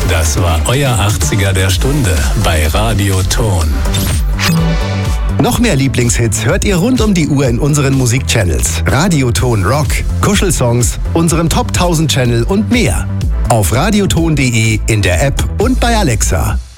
Das war euer 80er der Stunde bei Radio Ton. Noch mehr Lieblingshits hört ihr rund um die Uhr in unseren Musikchannels. Radioton Rock, Kuschelsongs, unserem Top 1000 Channel und mehr. Auf radioton.de, in der App und bei Alexa.